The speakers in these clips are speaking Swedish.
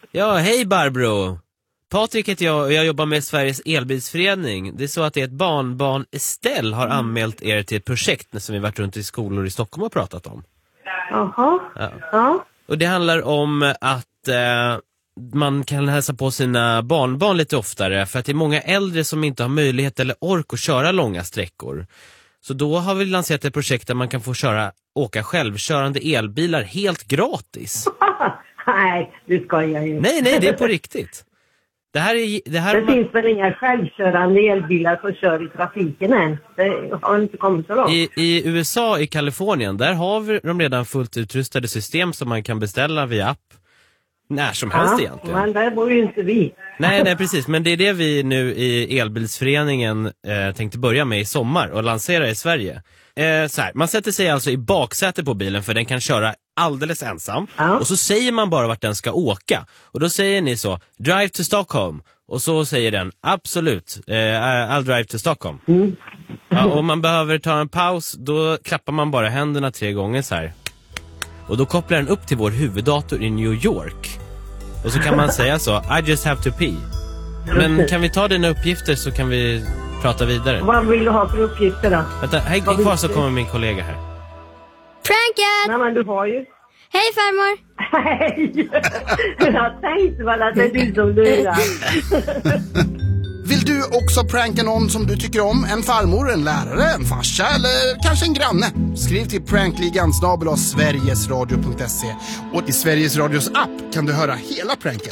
Ja, hej Barbro. Patrik heter jag och jag jobbar med Sveriges elbilsförening. Det är så att ett barnbarn Estelle har anmält er till ett projekt som vi varit runt i skolor i Stockholm och pratat om. Jaha. Ja. Och det handlar om att man kan hälsa på sina barnbarn lite oftare, för att det är många äldre som inte har möjlighet eller ork att köra långa sträckor. Så då har vi lanserat ett projekt där man kan få åka självkörande elbilar helt gratis. Nej, du skojar ju. Nej, det är på riktigt. Det finns väl inga självkörande elbilar som kör i trafiken än. Det har inte kommit så långt. I USA, i Kalifornien, där har de redan fullt utrustade system som man kan beställa via app när som helst egentligen. Men där bor ju inte vi. Nej, precis. Men det är det vi nu i elbilsföreningen tänkte börja med i sommar och lansera i Sverige. Så här, man sätter sig alltså i baksätet på bilen, för den kan köra alldeles ensam. Och så säger man bara vart den ska åka. Och då säger ni så, drive to Stockholm. Och så säger den, absolut, I'll drive to Stockholm. Ja, om man behöver ta en paus, då klappar man bara händerna 3 gånger så här. Och då kopplar den upp till vår huvuddator i New York. Och så kan man säga så, I just have to pee. Men kan vi ta dina uppgifter så kan vi prata vidare. Vad vill du ha för uppgifter då? Vänta, hej kvar så kommer min kollega här. Pranken! Nej, men du har ju. Hej farmor! Hej! Jag tänkte väl att det är du som lurar. Vill du också pranka någon som du tycker om? En farmor, en lärare, en farsa eller kanske en granne? Skriv till prankligan@sverigesradio.se. Och i Sveriges Radios app kan du höra hela pranket.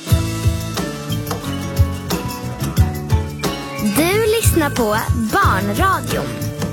Du lyssnar på Barnradion.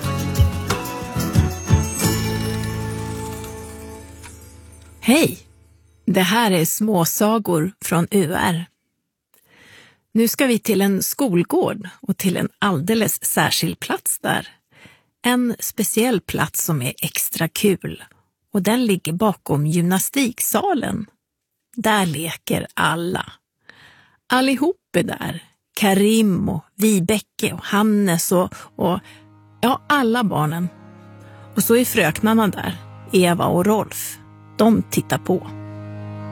Hej! Det här är småsagor från UR. Nu ska vi till en skolgård och till en alldeles särskild plats där. En speciell plats som är extra kul, och den ligger bakom gymnastiksalen. Där leker alla. Allihop är där. Karim och Vibeke och Hannes och alla barnen. Och så är fröknarna där, Eva och Rolf. De tittar på.